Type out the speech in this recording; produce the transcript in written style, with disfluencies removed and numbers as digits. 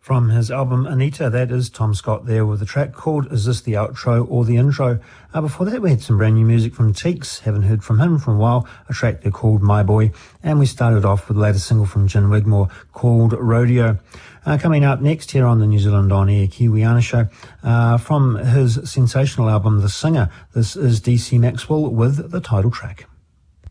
From his album Anita, that is Tom Scott there with a track called Is This the Outro or the Intro? Before that we had some brand new music from Teeks, haven't heard from him for a while, a track there called My Boy, and we started off with the latest single from Gin Wigmore called Rodeo. Coming up next here on the New Zealand On Air Kiwiana Show, from his sensational album The Singer, this is DC Maxwell with the title track.